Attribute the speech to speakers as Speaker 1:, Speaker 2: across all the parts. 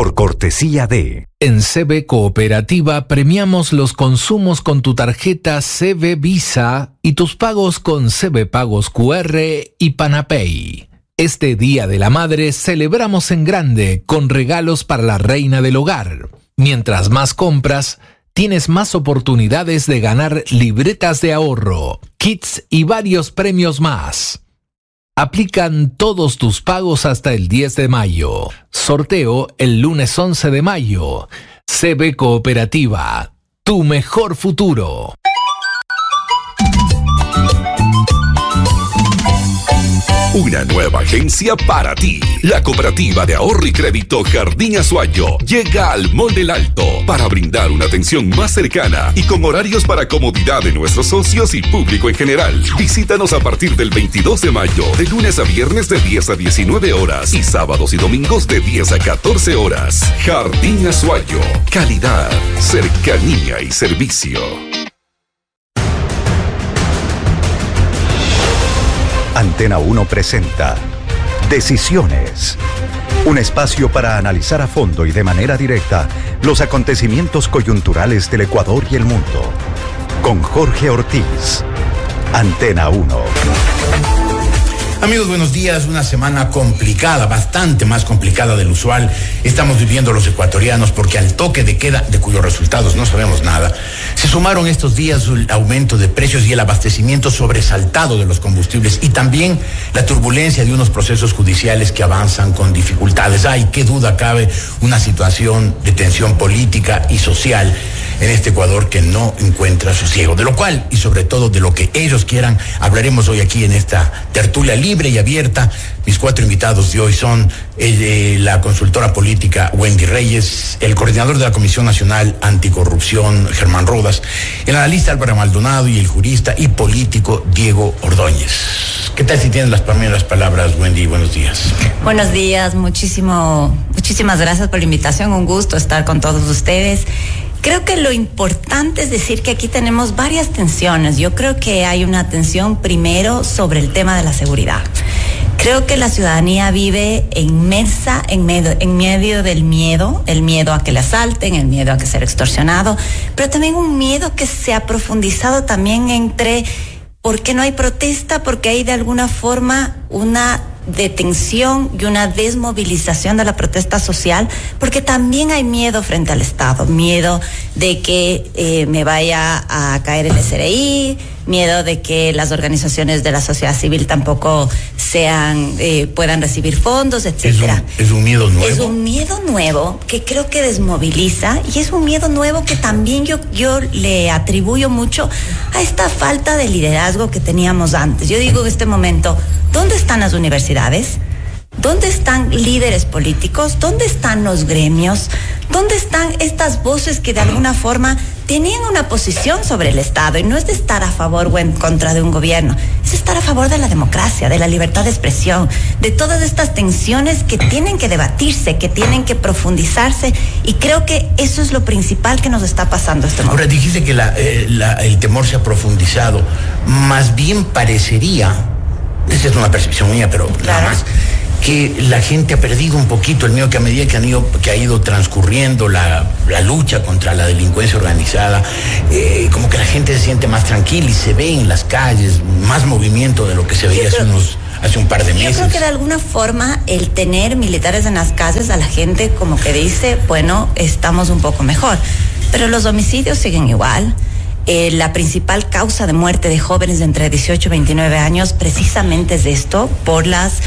Speaker 1: por cortesía de...
Speaker 2: En CB Cooperativa premiamos los consumos con tu tarjeta CB Visa y tus pagos con CB Pagos QR y Panapay. Este Día de la Madre celebramos en grande con regalos para la reina del hogar. Mientras más compras, tienes más oportunidades de ganar libretas de ahorro, kits y varios premios más. Aplican todos tus pagos hasta el 10 de mayo. Sorteo el lunes 11 de mayo. CB Cooperativa, tu mejor futuro.
Speaker 3: Una nueva agencia para ti. La Cooperativa de Ahorro y Crédito Jardín Azuayo llega al Mall del Alto para brindar una atención más cercana y con horarios para comodidad de nuestros socios y público en general. Visítanos a partir del 22 de mayo, de lunes a viernes de 10 a 19 horas y sábados y domingos de 10 a 14 horas. Jardín Azuayo. Calidad, cercanía y servicio.
Speaker 1: Antena 1 presenta Decisiones, un espacio para analizar a fondo y de manera directa los acontecimientos coyunturales del Ecuador y el mundo. Con Jorge Ortiz, Antena 1.
Speaker 4: Amigos, buenos días. Una semana complicada, bastante más complicada del usual. Estamos viviendo los ecuatorianos porque al toque de queda, de cuyos resultados no sabemos nada, se sumaron estos días el aumento de precios y el abastecimiento sobresaltado de los combustibles y también la turbulencia de unos procesos judiciales que avanzan con dificultades. Ay, qué duda cabe, una situación de tensión política y social en este Ecuador que no encuentra sosiego. De lo cual, y sobre todo de lo que ellos quieran, hablaremos hoy aquí en esta tertulia libre y abierta. Mis 4 invitados de hoy son la consultora política Wendy Reyes, el coordinador de la Comisión Nacional Anticorrupción Germán Rodas, el analista Álvaro Maldonado y el jurista y político Diego Ordóñez. ¿Qué tal si tienen las primeras palabras, Wendy? Buenos días.
Speaker 5: Buenos días, muchísimas gracias por la invitación, un gusto estar con todos ustedes. Creo que lo importante es decir que aquí tenemos varias tensiones. Yo creo que hay una tensión primero sobre el tema de la seguridad. Creo que la ciudadanía vive inmersa en medio del miedo, el miedo a que le asalten, el miedo a que sea extorsionado, pero también un miedo que se ha profundizado también entre ¿por qué no hay protesta? Porque hay de alguna forma una detención y una desmovilización de la protesta social, porque también hay miedo frente al Estado, miedo de que me vaya a caer el SRI, miedo de que las organizaciones de la sociedad civil tampoco puedan recibir fondos, etcétera.
Speaker 4: Es un miedo nuevo.
Speaker 5: Es un miedo nuevo que creo que desmoviliza y es un miedo nuevo que también yo le atribuyo mucho a esta falta de liderazgo que teníamos antes. Yo digo en este momento, ¿dónde están las universidades? ¿Dónde están líderes políticos? ¿Dónde están los gremios? ¿Dónde están estas voces que de alguna forma tenían una posición sobre el Estado? Y no es de estar a favor o en contra de un gobierno, es estar a favor de la democracia, de la libertad de expresión, de todas estas tensiones que tienen que debatirse, que tienen que profundizarse, y creo que eso es lo principal que nos está pasando este momento.
Speaker 4: Ahora, dijiste que el temor se ha profundizado. Más bien parecería, esa es una percepción mía, pero claro, nada más, que la gente ha perdido un poquito el miedo, que a medida que ha ido transcurriendo la lucha contra la delincuencia organizada, como que la gente se siente más tranquila y se ve en las calles más movimiento de lo que se veía hace un par de meses.
Speaker 5: Yo creo que de alguna forma el tener militares en las calles a la gente como que dice, bueno, estamos un poco mejor, pero los homicidios siguen igual. La principal causa de muerte de jóvenes de entre 18 y 29 años precisamente es esto, por las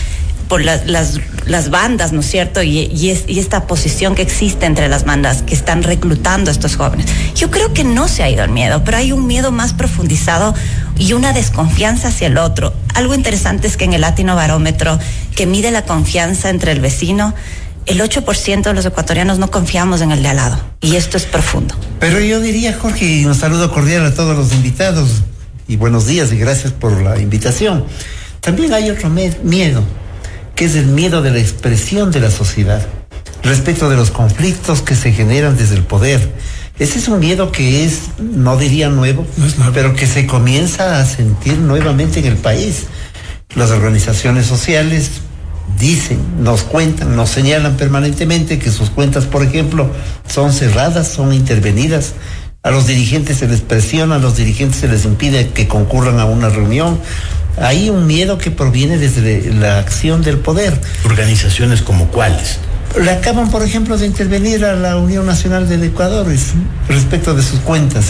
Speaker 5: bandas, ¿no es cierto? Y esta posición que existe entre las bandas que están reclutando a estos jóvenes. Yo creo que no se ha ido el miedo, pero hay un miedo más profundizado y una desconfianza hacia el otro. Algo interesante es que en el Latino Barómetro, que mide la confianza entre el vecino, el 8% de los ecuatorianos no confiamos en el de al lado. Y esto es profundo.
Speaker 6: Pero yo diría, Jorge, y un saludo cordial a todos los invitados, y buenos días y gracias por la invitación. También hay otro miedo, que es el miedo de la expresión de la sociedad respecto de los conflictos que se generan desde el poder. Ese es un miedo que es, no diría nuevo, pero que se comienza a sentir nuevamente en el país. Las organizaciones sociales dicen, nos cuentan, nos señalan permanentemente que sus cuentas, por ejemplo, son cerradas, son intervenidas. A los dirigentes se les presiona, a los dirigentes se les impide que concurran a una reunión. Hay un miedo que proviene desde la acción del poder.
Speaker 4: ¿Organizaciones como cuáles?
Speaker 6: Le acaban, por ejemplo, de intervenir a la Unión Nacional del Ecuador respecto de sus cuentas.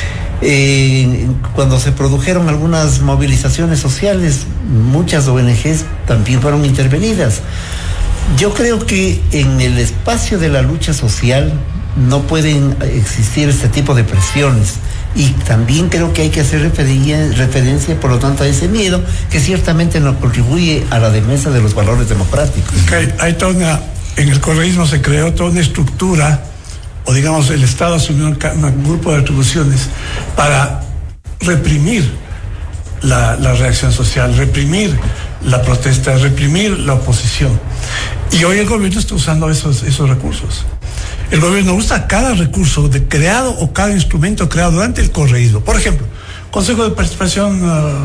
Speaker 6: Cuando se produjeron algunas movilizaciones sociales, muchas ONGs también fueron intervenidas. Yo creo que en el espacio de la lucha social no pueden existir este tipo de presiones, y también creo que hay que hacer referencia, por lo tanto, a ese miedo que ciertamente no contribuye a la defensa de los valores democráticos.
Speaker 7: Hay toda en el correísmo se creó toda una estructura, o digamos el Estado asumió un grupo de atribuciones para reprimir la reacción social, reprimir la protesta, reprimir la oposición. Y hoy el gobierno está usando esos recursos. El gobierno usa cada recurso creado o cada instrumento creado durante el correísmo. Por ejemplo, Consejo de Participación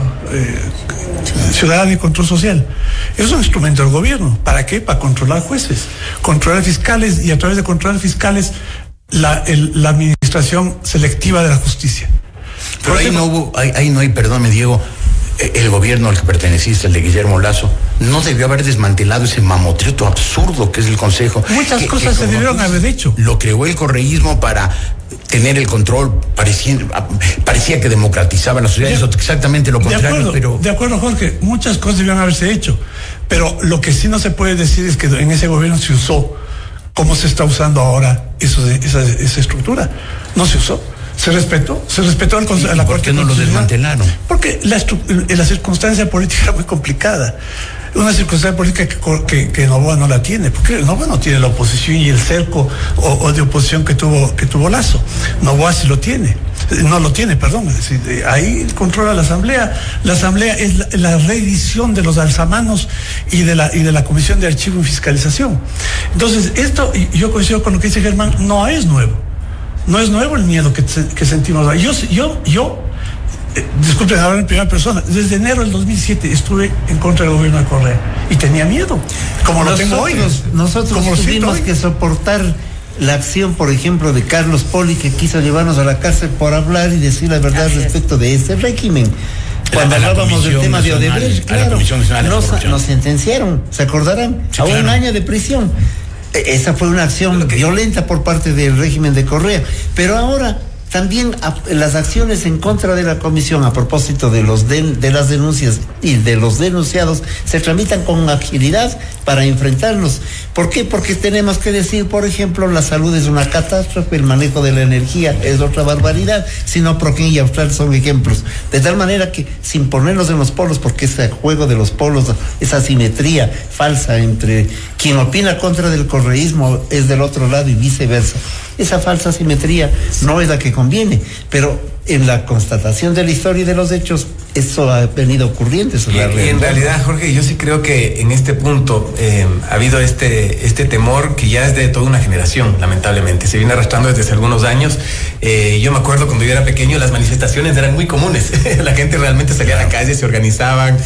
Speaker 7: Ciudadana y Control Social. Es un instrumento del gobierno. ¿Para qué? Para controlar jueces, controlar fiscales, y a través de controlar fiscales la administración selectiva de la justicia.
Speaker 4: Pero ahí no hay, perdóname, Diego, el gobierno al que perteneciste, el de Guillermo Lasso, no debió haber desmantelado ese mamotreto absurdo que es el Consejo.
Speaker 7: Muchas cosas se debieron haber hecho.
Speaker 4: Lo creó el correísmo para tener el control, parecía que democratizaba la sociedad, eso exactamente lo contrario.
Speaker 7: De acuerdo, Jorge, muchas cosas debieron haberse hecho, pero lo que sí no se puede decir es que en ese gobierno se usó como se está usando ahora esa estructura. No se usó. Se respetó al Consejo.
Speaker 4: ¿Por qué no lo desmantelaron?
Speaker 7: Porque la circunstancia política era muy complicada. Una circunstancia política que Noboa no la tiene, porque Noboa no tiene la oposición y el cerco o de oposición que tuvo Lasso. Noboa sí lo tiene. No lo tiene, perdón. Ahí controla la Asamblea. La Asamblea es la reedición de los alzamanos y de la Comisión de Archivo y Fiscalización. Entonces, esto, y yo coincido con lo que dice Germán, no es nuevo. No es nuevo el miedo que sentimos. Yo disculpen hablar en primera persona, desde enero del 2007 estuve en contra del gobierno de Correa y tenía miedo, como lo tengo hoy.
Speaker 6: Nosotros tuvimos que soportar la acción, por ejemplo, de Carlos Poli, que quiso llevarnos a la cárcel por hablar y decir la verdad respecto de este régimen. Cuando hablábamos del tema de Odebrecht, claro, nos sentenciaron, ¿se acordarán? Sí, a un año de prisión. Esa fue una acción violenta por parte del régimen de Correa. Pero ahora también las acciones en contra de la comisión a propósito de las denuncias y de los denunciados se tramitan con agilidad para enfrentarnos. ¿Por qué? Porque tenemos que decir, por ejemplo, la salud es una catástrofe, el manejo de la energía es otra barbaridad, sino Proquén y Austral son ejemplos. De tal manera que, sin ponernos en los polos, porque ese juego de los polos, esa simetría falsa entre quien opina contra del correísmo es del otro lado y viceversa, esa falsa simetría no es la que conviene, pero en la constatación de la historia y de los hechos, eso ha venido ocurriendo. Eso
Speaker 8: y en realidad, Jorge, yo sí creo que en este punto ha habido este temor que ya es de toda una generación, lamentablemente. Se viene arrastrando desde hace algunos años. Yo me acuerdo cuando yo era pequeño, las manifestaciones eran muy comunes. La gente realmente salía a la calle, se organizaban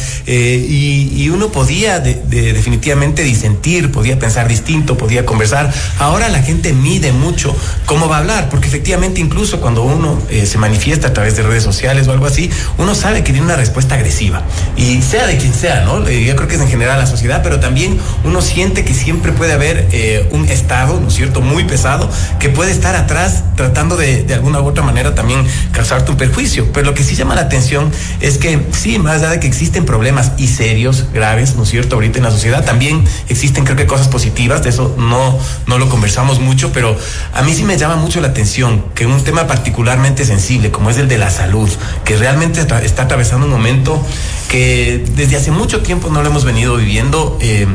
Speaker 8: y uno podía definitivamente disentir, podía pensar distinto, podía conversar. Ahora la gente mide mucho cómo va a hablar, porque efectivamente incluso cuando uno se manifiesta a través de redes sociales o algo así, uno sabe que tiene una respuesta agresiva, y sea de quien sea, ¿no? Yo creo que es en general la sociedad, pero también uno siente que siempre puede haber un Estado, ¿no es cierto?, muy pesado, que puede estar atrás tratando de alguna u otra manera también causarte un perjuicio. Pero lo que sí llama la atención es que sí, más allá de que existen problemas y serios, graves, ¿no es cierto?, ahorita en la sociedad, también existen, creo que, cosas positivas. De eso no lo conversamos mucho, pero a mí sí me llama mucho la atención que un tema particularmente sensible como es el de la salud, que realmente está atravesando un momento que desde hace mucho tiempo no lo hemos venido viviendo,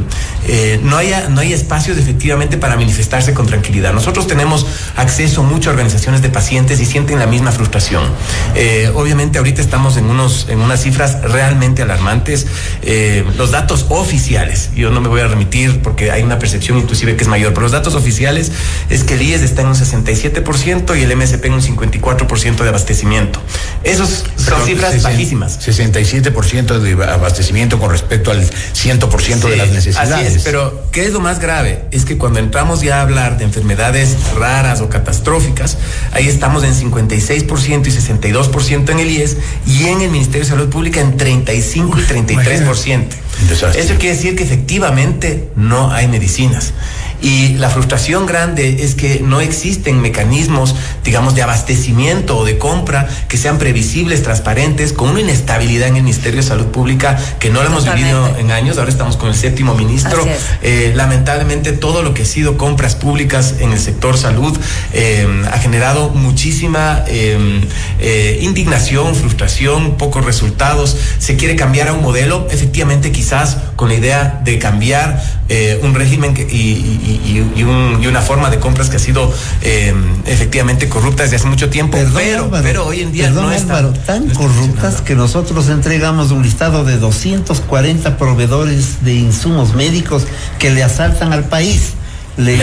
Speaker 8: no hay espacios efectivamente para manifestarse con tranquilidad. Nosotros tenemos acceso mucho a organizaciones de pacientes y sienten la misma frustración. Obviamente ahorita estamos en unas cifras realmente alarmantes. Los datos oficiales, yo no me voy a remitir porque hay una percepción inclusive que es mayor, pero los datos oficiales es que el IES está en un 67% y el MSP en un 54% de abastecimiento. Esos Son cifras bajísimas.
Speaker 4: 67% de abastecimiento con respecto al 100% de las necesidades.
Speaker 8: Así es, pero ¿qué es lo más grave? Es que cuando entramos ya a hablar de enfermedades raras o catastróficas, ahí estamos en 56% y 62% en el IES, y en el Ministerio de Salud Pública en 35 y 33%. Eso quiere decir que efectivamente no hay medicinas. Y la frustración grande es que no existen mecanismos, digamos, de abastecimiento o de compra que sean previsibles, transparentes, con una inestabilidad en el Ministerio de Salud Pública que no lo hemos vivido en años. Ahora estamos con el 7º ministro. Lamentablemente todo lo que ha sido compras públicas en el sector salud ha generado muchísima indignación, frustración, pocos resultados. Se quiere cambiar a un modelo, efectivamente quizás con la idea de cambiar un régimen y una forma de compras que ha sido efectivamente corrupta desde hace mucho tiempo, pero hoy en día no está.
Speaker 6: Álvaro, tan corruptas que nosotros entregamos un listado de 240 proveedores de insumos médicos que le asaltan al país. Le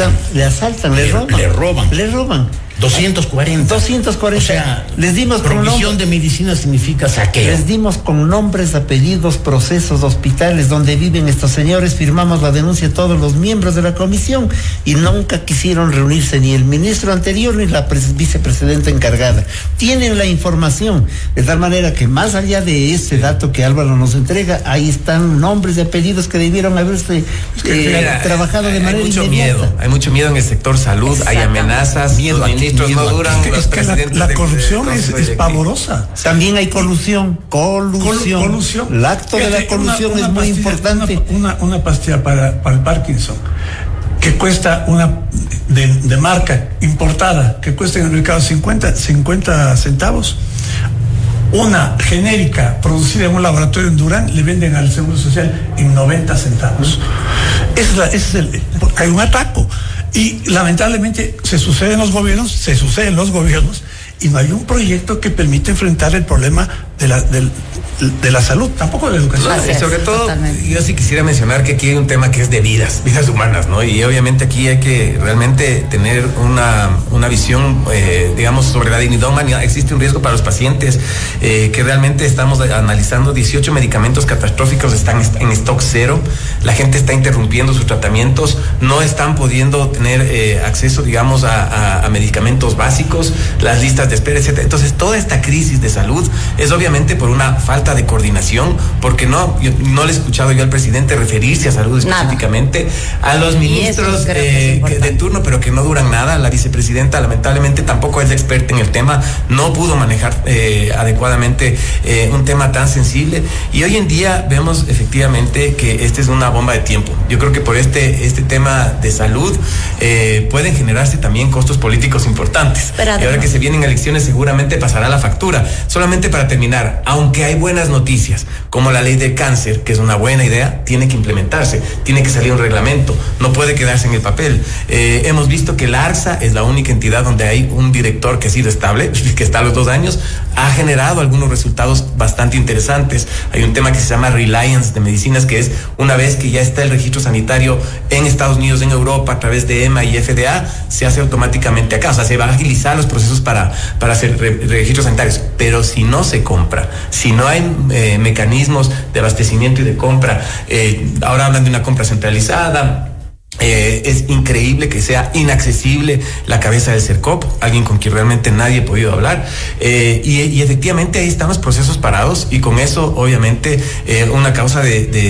Speaker 6: roban.
Speaker 4: 240.
Speaker 6: O sea, les dimos
Speaker 4: provisión de medicina significa saqueo.
Speaker 6: Les dimos con nombres, apellidos, procesos, hospitales donde viven estos señores. Firmamos la denuncia todos los miembros de la comisión y nunca quisieron reunirse ni el ministro anterior ni la vicepresidenta encargada. Tienen la información, de tal manera que más allá de este dato que Álvaro nos entrega, ahí están nombres y apellidos que debieron haberse trabajado de manera inmediata.
Speaker 8: Hay mucho miedo en el sector salud, hay amenazas, miedo aquí. No duran,
Speaker 7: la corrupción es pavorosa.
Speaker 6: También hay colusión. El acto de la colusión es muy importante.
Speaker 7: Una pastilla para el Parkinson que cuesta de marca importada, que cuesta en el mercado 50 centavos. Una genérica producida en un laboratorio en Durán le venden al Seguro Social en 90 centavos. Hay un ataco. Y lamentablemente se suceden los gobiernos y no hay un proyecto que permita enfrentar el problema de la salud, tampoco de la educación.
Speaker 8: Sobre todo, yo sí quisiera mencionar que aquí hay un tema que es de vidas humanas, ¿no? Y obviamente aquí hay que realmente tener una visión, digamos, sobre la dignidad humana. Existe un riesgo para los pacientes, que realmente estamos analizando 18 medicamentos catastróficos están en stock cero. La gente está interrumpiendo sus tratamientos, no están pudiendo tener acceso, digamos, a medicamentos básicos, las listas de espera, etcétera. Entonces, toda esta crisis de salud es obviamente por una falta de coordinación, porque no le he escuchado yo al presidente referirse a salud específicamente, a los ministros de turno, pero que no duran nada. La vicepresidenta lamentablemente tampoco es experta en el tema, no pudo manejar adecuadamente un tema tan sensible, y hoy en día vemos efectivamente que esta es una bomba de tiempo. Yo creo que por este tema de salud pueden generarse también costos políticos importantes, y ahora que se vienen elecciones seguramente pasará la factura. Solamente para terminar, aunque hay buenas noticias, como la ley del cáncer, que es una buena idea, tiene que implementarse, tiene que salir un reglamento, no puede quedarse en el papel. Hemos visto que la ARSA es la única entidad donde hay un director que ha sido estable, que está a los 2 años, ha generado algunos resultados bastante interesantes. Hay un tema que se llama Reliance de medicinas, que es una vez que ya está el registro sanitario en Estados Unidos, en Europa, a través de EMA y FDA, se hace automáticamente acá. O sea, se van a agilizar los procesos para hacer registros sanitarios. Pero si no se compra, si no hay mecanismos de abastecimiento y de compra, ahora hablan de una compra centralizada. Es increíble que sea inaccesible la cabeza del CERCOP, alguien con quien realmente nadie ha podido hablar, y efectivamente ahí están los procesos parados, y con eso obviamente una causa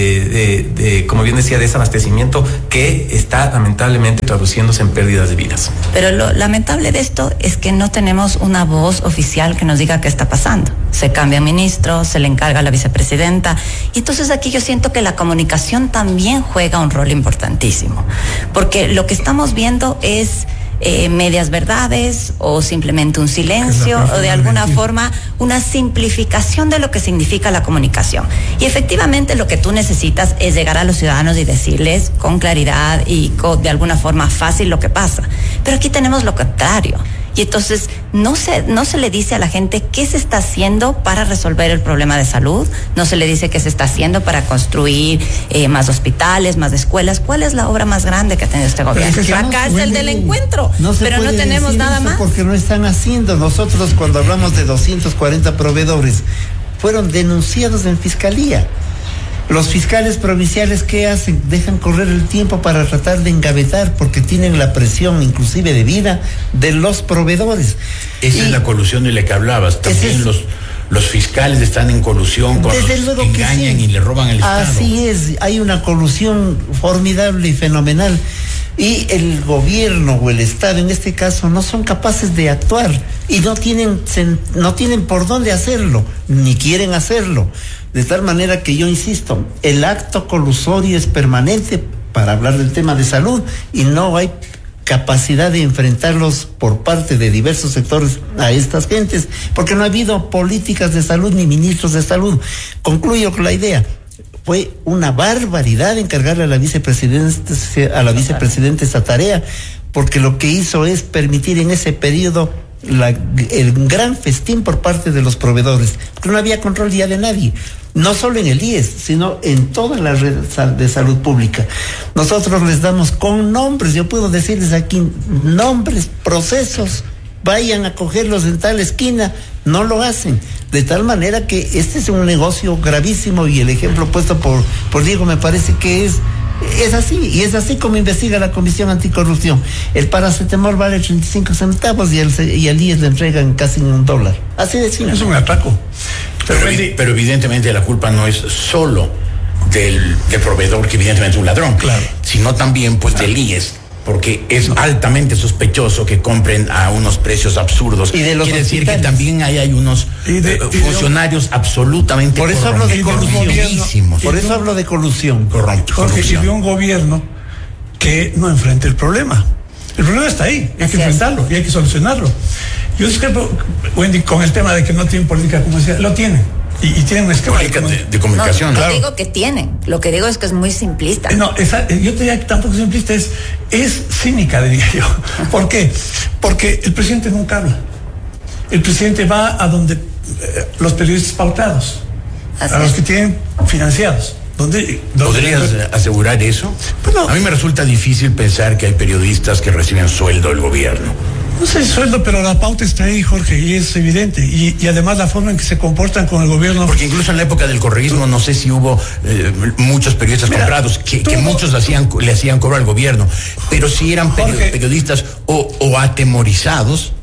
Speaker 8: de como bien decía, desabastecimiento que está lamentablemente traduciéndose en pérdidas de vidas.
Speaker 5: Pero lo lamentable de esto es que no tenemos una voz oficial que nos diga qué está pasando. Se cambia ministro, se le encarga a la vicepresidenta, y entonces aquí yo siento que la comunicación también juega un rol importantísimo, porque lo que estamos viendo es medias verdades o simplemente un silencio o de alguna forma una simplificación de lo que significa la comunicación. Y efectivamente lo que tú necesitas es llegar a los ciudadanos y decirles con claridad y de alguna forma fácil lo que pasa. Pero aquí tenemos lo contrario. Y entonces no se le dice a la gente qué se está haciendo para resolver el problema de salud, no se le dice qué se está haciendo para construir más hospitales, más escuelas. ¿Cuál es la obra más grande que ha tenido este gobierno? La cárcel del encuentro, pero no tenemos nada más.
Speaker 6: Porque no están haciendo. Nosotros, cuando hablamos de 240 proveedores, fueron denunciados en fiscalía. Los fiscales provinciales, ¿qué hacen? Dejan correr el tiempo para tratar de engavetar, porque tienen la presión inclusive de vida de los proveedores.
Speaker 4: Esa es la colusión de la que hablabas. También los fiscales están en colusión con los que engañan y le roban al Estado.
Speaker 6: Así es, hay una colusión formidable y fenomenal. Y el gobierno o el Estado, en este caso, no son capaces de actuar y no tienen por dónde hacerlo, ni quieren hacerlo. De tal manera que yo insisto, el acto colusorio es permanente para hablar del tema de salud y no hay capacidad de enfrentarlos por parte de diversos sectores a estas gentes, porque no ha habido políticas de salud ni ministros de salud. Concluyo con la idea. Fue una barbaridad encargarle a la vicepresidenta esta tarea, porque lo que hizo es permitir en ese periodo el gran festín por parte de los proveedores, porque no había control ya de nadie, no solo en el IES, sino en toda la red de salud pública. Nosotros les damos con nombres, yo puedo decirles aquí nombres, procesos, vayan a cogerlos en tal esquina, no lo hacen, de tal manera que este es un negocio gravísimo, y el ejemplo puesto por Diego me parece que es así, y es así como investiga la Comisión Anticorrupción. El paracetamol vale 35 centavos y al IES le entregan casi $1. Así de simple.
Speaker 7: Es un atraco.
Speaker 4: Pero evidentemente la culpa no es solo del proveedor, que evidentemente es un ladrón,
Speaker 7: claro,
Speaker 4: sino también pues del IES, porque es altamente sospechoso que compren a unos precios absurdos.
Speaker 6: Y de los
Speaker 4: Quiere
Speaker 6: hospitales.
Speaker 4: decir que también hay unos funcionarios absolutamente
Speaker 6: por eso hablo de colusión. Por eso hablo de colusión.
Speaker 7: Jorge, y de un gobierno que no enfrente el problema. El problema está ahí, hay que enfrentarlo y hay que solucionarlo. Yo discrepo, Wendy, con el tema de que no tienen política comercial. Lo tienen. Y tienen un esquema
Speaker 4: de comunicación.
Speaker 5: No, claro. Digo que tienen. Lo que digo es que es muy simplista.
Speaker 7: No, yo te diría que tampoco es simplista, es cínica, diría yo. ¿Por qué? Porque el presidente nunca habla. El presidente va a donde los periodistas pautados, a los que tienen financiados.
Speaker 4: ¿Podrías asegurar eso?
Speaker 7: Pues no.
Speaker 4: A mí me resulta difícil pensar que hay periodistas que reciben sueldo del gobierno.
Speaker 7: No sé el sueldo, pero la pauta está ahí, Jorge, y es evidente. Y además la forma en que se comportan con el gobierno.
Speaker 4: Porque incluso en la época del correísmo no sé si hubo muchos periodistas comprados que muchos le hacían cobro al gobierno, pero si eran periodistas o atemorizados,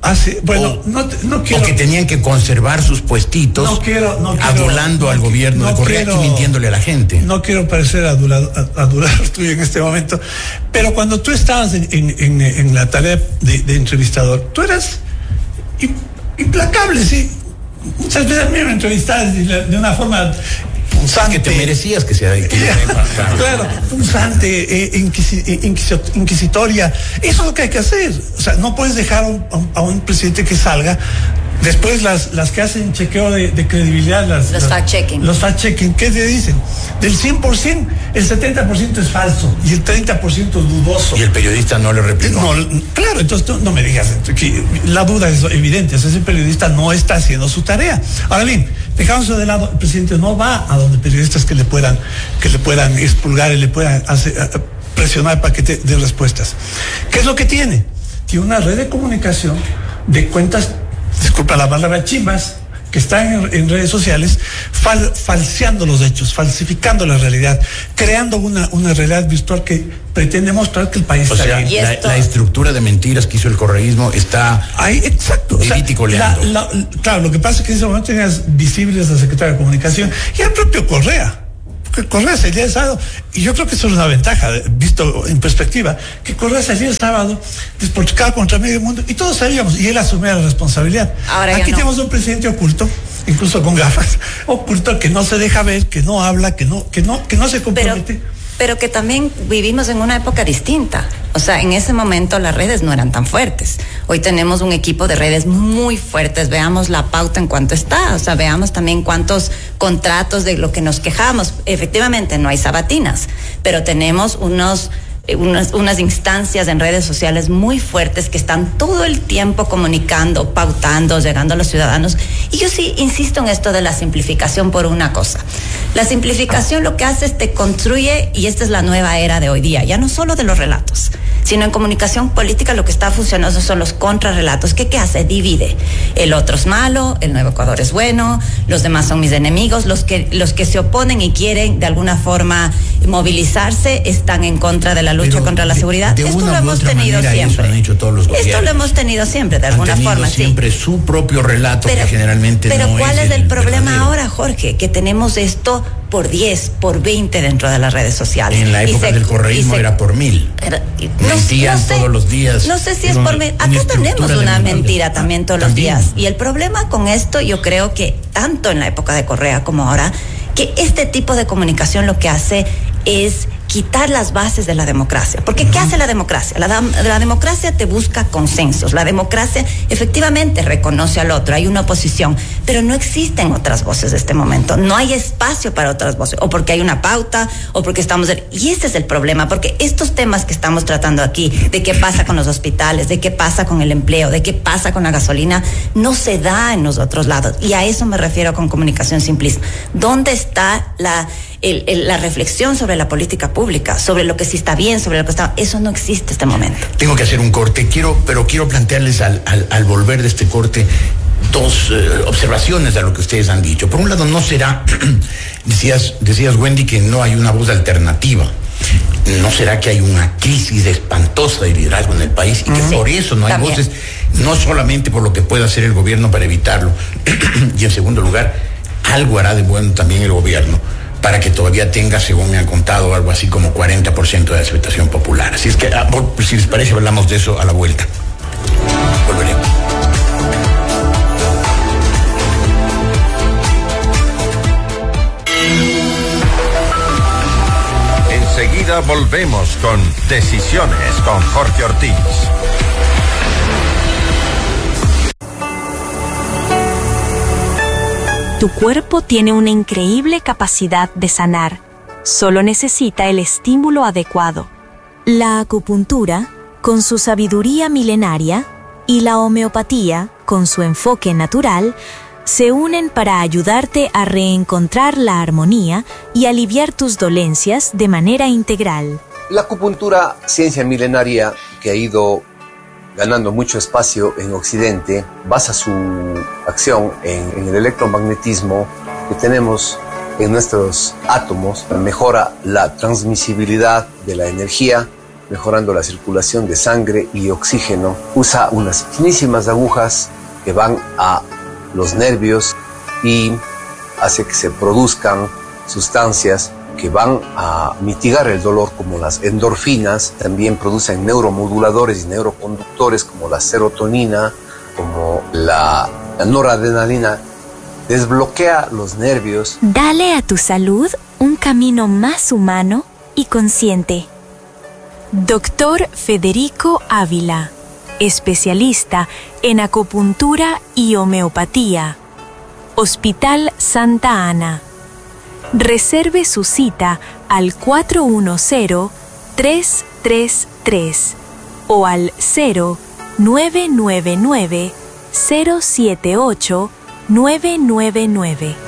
Speaker 7: no quiero,
Speaker 4: o que tenían que conservar sus puestitos, adulando al gobierno de Correa y mintiéndole a la gente.
Speaker 7: No quiero parecer adulador tuyo en este momento, pero cuando tú estabas en la tarea de entrevistador, tú eras implacable, sí. Muchas veces a mí me entrevistabas de una forma punzante.
Speaker 4: Es que te merecías que sea
Speaker 7: claro, punzante, inquisitoria. Eso es lo que hay que hacer. O sea, no puedes dejar a un presidente que salga. Después las que hacen chequeo de credibilidad,
Speaker 5: los fact-checking.
Speaker 7: Los fact-checking, ¿qué te dicen? Del 100%, el 70% es falso y el 30% es dudoso.
Speaker 4: Y el periodista no le replicó.
Speaker 7: No, claro, entonces tú no me digas que la duda es evidente, o sea, ese periodista no está haciendo su tarea. Ahora bien, dejamos de lado, el presidente no va a donde periodistas que le puedan expulgar y le puedan presionar para que te dé respuestas. ¿Qué es lo que tiene? Tiene una red de comunicación de cuentas, disculpa la palabra, chimbas, que están en redes sociales falseando los hechos, falsificando la realidad, creando una realidad virtual que pretende mostrar que el país está bien.
Speaker 4: La estructura de mentiras que hizo el correísmo está
Speaker 7: ahí, exacto. Claro, lo que pasa es que en ese momento tenías visibles la secretaria de Comunicación y el propio Correa. Correa salía el sábado, y yo creo que eso es una ventaja, visto en perspectiva, que Correa salía el sábado despotricado contra medio mundo, y todos sabíamos, y él asumía la responsabilidad.
Speaker 5: Ahora
Speaker 7: aquí tenemos un presidente oculto, incluso con gafas, oculto, que no se deja ver, que no habla, que no se compromete.
Speaker 5: Pero que también vivimos en una época distinta. O sea, en ese momento las redes no eran tan fuertes. Hoy tenemos un equipo de redes muy fuertes. Veamos la pauta en cuanto está. O sea, veamos también cuántos contratos de lo que nos quejamos. Efectivamente, no hay sabatinas, pero tenemos unos unas instancias en redes sociales muy fuertes que están todo el tiempo comunicando, pautando, llegando a los ciudadanos. Y yo sí insisto en esto de la simplificación por una cosa. La simplificación lo que hace es te construye, y esta es la nueva era de hoy día, ya no solo de los relatos, sino en comunicación política lo que está funcionando son los contrarrelatos. ¿Qué hace? Divide. El otro es malo, el Nuevo Ecuador es bueno, los demás son mis enemigos, los que se oponen y quieren de alguna forma movilizarse están en contra de la lucha contra la seguridad. Esto lo hemos tenido siempre. Han hecho todos los gobiernos. Esto lo hemos tenido siempre, de alguna forma.
Speaker 4: Siempre sí. Su propio relato, que generalmente
Speaker 5: pero
Speaker 4: no es.
Speaker 5: Pero ¿cuál es el problema
Speaker 4: verdadero
Speaker 5: ahora, Jorge? Que tenemos esto por 10, por 20 dentro de las redes sociales.
Speaker 4: En la época del correísmo era por 1000. Mentían todos los días.
Speaker 5: No sé si es por 1000. Acá tenemos una mentira también todos los días. Y el problema con esto, yo creo que tanto en la época de Correa como ahora, que este tipo de comunicación lo que hace es quitar las bases de la democracia. Porque ¿qué hace la democracia? La democracia te busca consensos. La democracia efectivamente reconoce al otro. Hay una oposición, pero no existen otras voces de este momento. No hay espacio para otras voces. O porque hay una pauta, o porque estamos... Y ese es el problema, porque estos temas que estamos tratando aquí, de qué pasa con los hospitales, de qué pasa con el empleo, de qué pasa con la gasolina, no se da en los otros lados. Y a eso me refiero con comunicación simplista. ¿Dónde está la reflexión sobre la política pública, sobre lo que sí está bien, sobre lo que está... Eso no existe en este momento.
Speaker 4: Tengo que hacer un corte, pero quiero plantearles al volver de este corte dos observaciones a lo que ustedes han dicho. Por un lado, no será, decías Wendy, que no hay una voz alternativa. ¿No será que hay una crisis espantosa de liderazgo en el país y que por eso no hay
Speaker 5: también
Speaker 4: voces, no solamente por lo que pueda hacer el gobierno para evitarlo? Y en segundo lugar, algo hará de bueno también el gobierno para que todavía tenga, según me han contado, algo así como 40% de aceptación popular. Así es que, si les parece, hablamos de eso a la vuelta. Volveremos.
Speaker 9: Enseguida volvemos con Decisiones con Jorge Ortiz.
Speaker 10: Tu cuerpo tiene una increíble capacidad de sanar. Solo necesita el estímulo adecuado. La acupuntura, con su sabiduría milenaria, y la homeopatía, con su enfoque natural, se unen para ayudarte a reencontrar la armonía y aliviar tus dolencias de manera integral.
Speaker 11: La acupuntura, ciencia milenaria que ha ido ganando mucho espacio en Occidente, basa su acción en el electromagnetismo que tenemos en nuestros átomos, mejora la transmisibilidad de la energía, mejorando la circulación de sangre y oxígeno. Usa unas finísimas agujas que van a los nervios y hace que se produzcan sustancias que van a mitigar el dolor, como las endorfinas. También producen neuromoduladores y neuroconductores como la serotonina, como la noradrenalina. Desbloquea los nervios.
Speaker 10: Dale a tu salud un camino más humano y consciente. Dr. Federico Ávila, especialista en acupuntura y homeopatía. Hospital Santa Ana. Reserve su cita al 410-333 o al 0999-078-999.